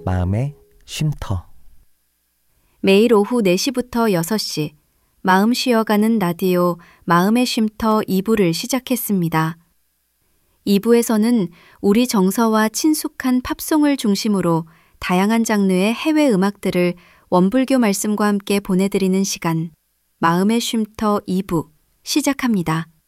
마음의 쉼터. 매일 오후 4시부터 6시 마음 쉬어가는 라디오 마음의 쉼터 2부를 시작했습니다. 2부에서는 우리 정서와 친숙한 팝송을 중심으로 다양한 장르의 해외 음악들을 원불교 말씀과 함께 보내드리는 시간 마음의 쉼터 2부 시작합니다.